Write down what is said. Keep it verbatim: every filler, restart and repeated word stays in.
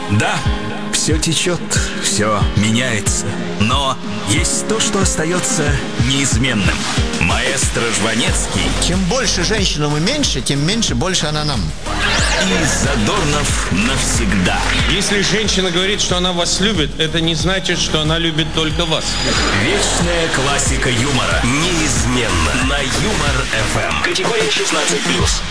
Да, все течет, все меняется, но есть то, что остается неизменным. Маэстро Жванецкий Чем больше женщинам и меньше, тем меньше больше она нам. и Задорнов навсегда. Если женщина говорит, что она вас любит, это не значит, что она любит только вас. Вечная классика юмора. Неизменно. На Юмор эф эм. Категория шестнадцать плюс.